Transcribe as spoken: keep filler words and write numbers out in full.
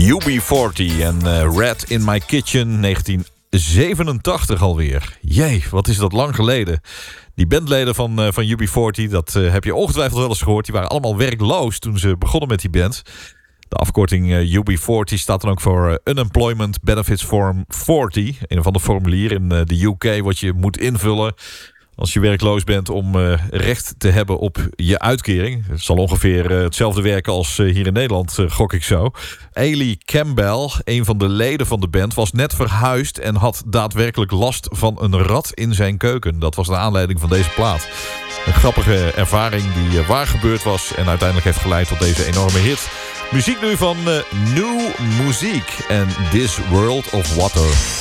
U B veertig en uh, Red in My Kitchen, negentien zevenentachtig alweer. Jee, wat is dat lang geleden. Die bandleden van, uh, van U B veertig, dat uh, heb je ongetwijfeld wel eens gehoord. Die waren allemaal werkloos toen ze begonnen met die band. De afkorting uh, U B veertig staat dan ook voor uh, Unemployment Benefits Form veertig. Een of ander formulier in uh, de U K wat je moet invullen als je werkloos bent om uh, recht te hebben op je uitkering. Het zal ongeveer uh, hetzelfde werken als uh, hier in Nederland, uh, gok ik zo. Ailey Campbell, een van de leden van de band, was net verhuisd en had daadwerkelijk last van een rat in zijn keuken. Dat was de aanleiding van deze plaat. Een grappige ervaring die uh, waar gebeurd was en uiteindelijk heeft geleid tot deze enorme hit. Muziek nu van uh, New Musiek en This World of Water.